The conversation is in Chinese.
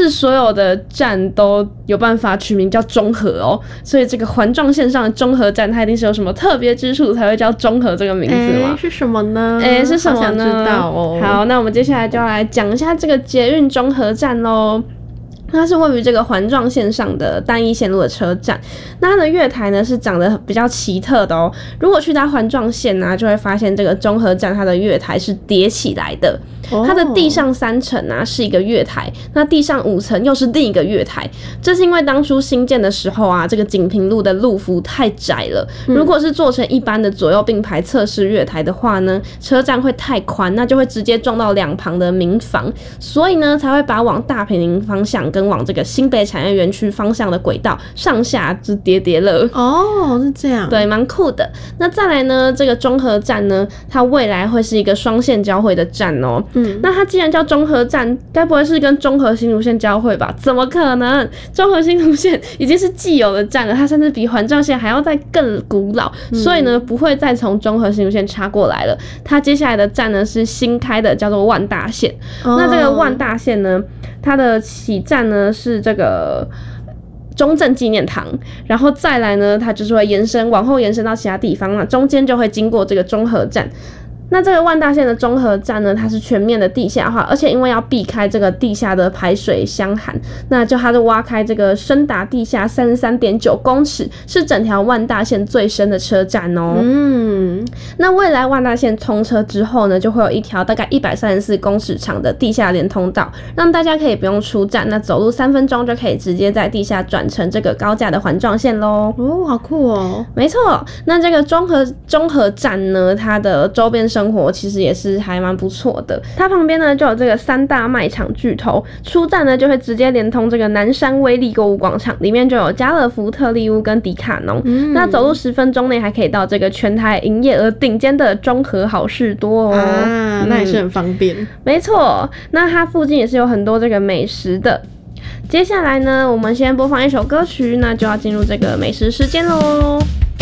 是所有的站都有办法取名叫中和哦，所以这个环状线上的中和站，它一定是有什么特别之处才会叫中和这个名字嘛？ 是什么呢？ 是什么呢？ 好想知道哦。 好，那我们接下来就要来讲一下这个捷运中和站咯。它是位于这个环状线上的单一线路的车站，那它的月台呢是长得比较奇特的哦。如果去搭环状线啊，就会发现这个中和站它的月台是叠起来的，它的地上3层啊是一个月台，那地上5层又是另一个月台。这是因为当初新建的时候啊，这个锦屏路的路幅太窄了，如果是做成一般的左右并排侧式月台的话呢，车站会太宽，那就会直接撞到两旁的民房，所以呢才会把往大坪林方向跟往这个新北产业园区方向的轨道上下之叠叠了。 哦，是这样， 对，蛮酷的。那再来呢，这个中和站呢，它未来会是一个双线交汇的站哦。那它既然叫中和站，该不会是跟中和新竹线交汇吧？怎么可能？中和新竹线已经是既有的站了，它甚至比环状线还要再更古老，所以呢，不会再从中和新竹线插过来了。它接下来的站呢是新开的，叫做万大线。那这个万大线呢，它的起站呢是这个中正纪念堂，然后再来呢，它就是会往后延伸到其他地方，那中间就会经过这个中和站。那这个万大线的中和站呢，它是全面的地下化，而且因为要避开这个地下的排水箱涵，那它就挖开这个深达地下33.9公尺，是整条万大线最深的车站哦。那未来万大线通车之后呢，就会有一条大概134公尺长的地下连通道，让大家可以不用出站，那走路3分钟就可以直接在地下转乘这个高架的环状线咯。 哦，好酷哦！ 没错，那这个中和站呢，它的周边生活其实也是还蛮不错的。它旁边呢就有这个3大卖场巨头，出站呢就会直接连通这个南山威力购物广场，里面就有家乐福、特利屋跟迪卡侬。那走路10分钟内还可以到这个全台营业额顶尖的中和好事多哦。 那也是很方便。 没错，那它附近也是有很多这个美食的。接下来呢，我们先播放一首歌曲，那就要进入这个美食时间咯。